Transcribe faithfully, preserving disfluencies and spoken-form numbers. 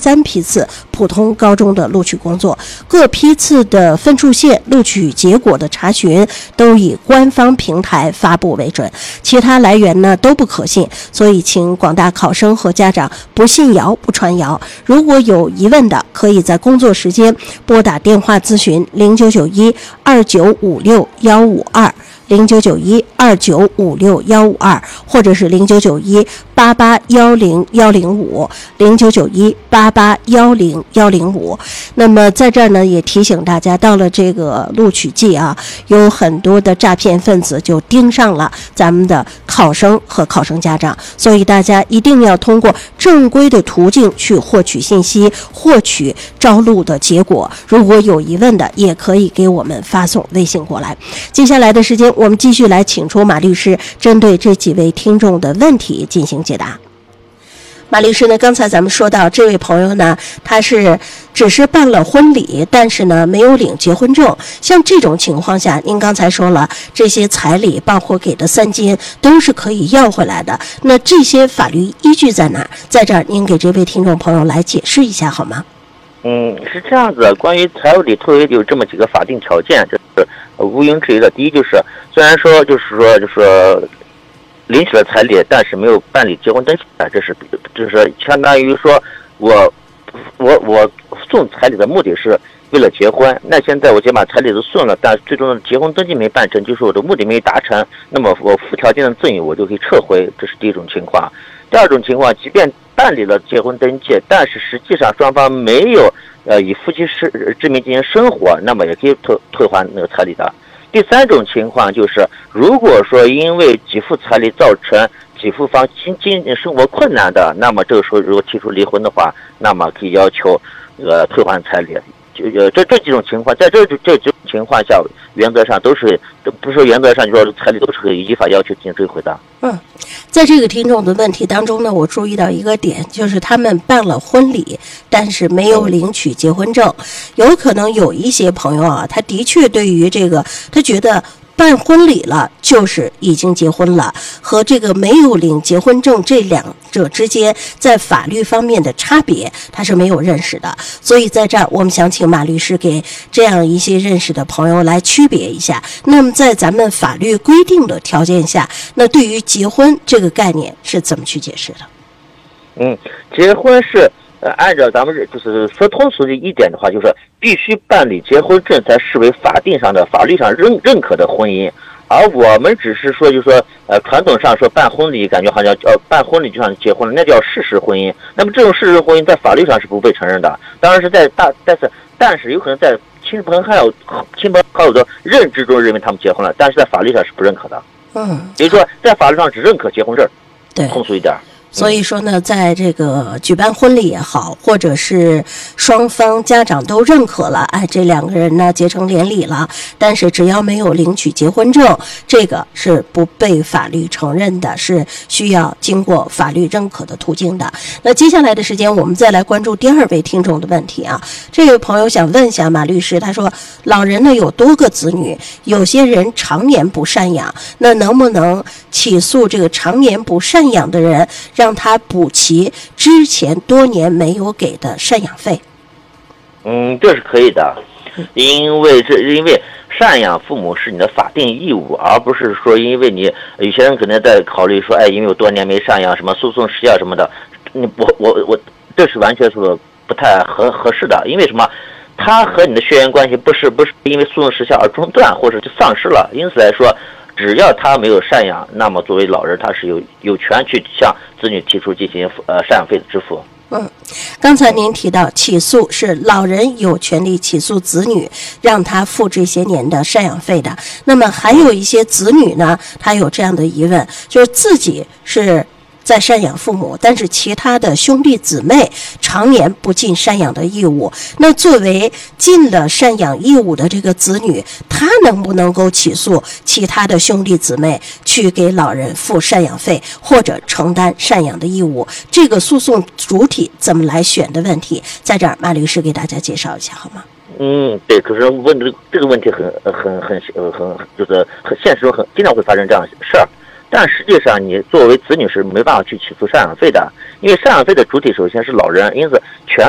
三批次普通高中的录取工作，各批次的分数线、录取结果的查询都以官方平台发布为准，其他来源呢都不可信，所以请广大考生和家长不信谣不传谣。如果有疑问的，可以在工作时间拨打电话咨询零九九一二九五六幺五二。零九九一二九五六幺五二，或者是零九九一八八幺零幺零五，零九九一八八幺零幺零五。那么在这儿呢，也提醒大家，到了这个录取季啊，有很多的诈骗分子就盯上了咱们的考生和考生家长，所以大家一定要通过正规的途径去获取信息，获取招录的结果。如果有疑问的，也可以给我们发送微信过来。接下来的时间，我们继续来请出马律师，针对这几位听众的问题进行解答。马律师呢，刚才咱们说到这位朋友呢，他是只是办了婚礼，但是呢没有领结婚证。像这种情况下，您刚才说了，这些彩礼包括给的三金都是可以要回来的，那这些法律依据在哪儿？在这儿您给这位听众朋友来解释一下好吗？ 嗯，是这样子。关于彩礼退回有这么几个法定条件，这是毋庸置疑的。第一就是，虽然说就是说就是说领取了彩礼，但是没有办理结婚登记，这是就是相当于说我我我送彩礼的目的是为了结婚，那现在我先把彩礼都送了，但最终的结婚登记没办成，就是我的目的没达成，那么我附条件的赠与我就可以撤回，这是第一种情况。第二种情况，即便办理了结婚登记，但是实际上双方没有呃以夫妻之之名进行生活，那么也可以退退还那个彩礼的。第三种情况就是，如果说因为给付彩礼造成给付方经经生活困难的，那么这个时候如果提出离婚的话，那么可以要求呃退还彩礼。就呃这这几种情况，在这这这种情况下，原则上都是不是说原则上就说彩礼都是可以依法要求进行追回的。 嗯，在这个听众的问题当中呢，我注意到一个点，就是他们办了婚礼，但是没有领取结婚证。有可能有一些朋友啊，他的确对于这个，他觉得办婚礼了就是已经结婚了，和这个没有领结婚证这两者之间在法律方面的差别他是没有认识的。所以在这儿我们想请马律师给这样一些认识的朋友来区别一下，那么在咱们法律规定的条件下，那对于结婚这个概念是怎么去解释的？ 嗯，结婚是呃，按照咱们就是说通俗的一点的话，就是必须办理结婚证才视为法定上的、法律上认认可的婚姻。而我们只是说，就是说，呃，传统上说办婚礼，感觉好像呃办婚礼就像结婚了，那叫事实婚姻。那么这种事实婚姻在法律上是不被承认的，当然是在大，但是但是有可能在亲朋好友、亲朋好友的认知中认为他们结婚了，但是在法律上是不认可的。 嗯， 也就是说，在法律上只认可结婚证。 对， 通俗一点。 所以说呢，在这个举办婚礼也好，或者是双方家长都认可了，哎，这两个人呢结成连理了，但是只要没有领取结婚证，这个是不被法律承认的，是需要经过法律认可的途径的。那接下来的时间，我们再来关注第二位听众的问题啊。这位朋友想问一下马律师，他说，老人呢有多个子女，有些人常年不赡养，那能不能起诉这个常年不赡养的人，让他补齐之前多年没有给的赡养费？ 嗯，这是可以的，因为这因为赡养父母是你的法定义务，而不是说因为你有些人可能在考虑说，哎，因为我多年没赡养，什么诉讼时效什么的，你我我我这是完全是不太合合适的，因为什么？他和你的血缘关系不是不是因为诉讼时效而中断或者就丧失了，因此来说，只要他没有赡养，那么作为老人，他是有有权去向子女提出进行呃赡养费的支付。 嗯，刚才您提到起诉是老人有权利起诉子女，让他付这些年的赡养费的。那么还有一些子女呢，他有这样的疑问，就是自己是在赡养父母，但是其他的兄弟姊妹常年不尽赡养的义务，那作为尽了赡养义务的这个子女，他能不能够起诉其他的兄弟姊妹去给老人付赡养费或者承担赡养的义务？这个诉讼主体怎么来选的问题，在这儿马律师给大家介绍一下好吗？ 嗯，对，可是问这个这个问题很很很很很就是很现实中很经常会发生这样的事儿。但实际上，你作为子女是没办法去起诉赡养费的，因为赡养费的主体首先是老人，因此全